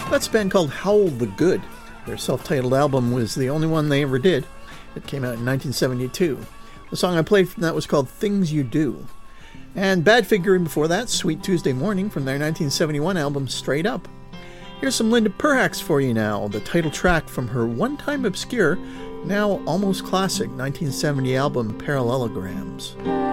That's a band called Howl the Good. Their self-titled album was the only one they ever did. It came out in 1972. The song I played from that was called Things You Do. And Badfinger before that, Sweet Tuesday Morning from their 1971 album Straight Up. Here's some Linda Perhacs for you now, the title track from her one-time obscure, now almost classic 1970 album Parallelograms.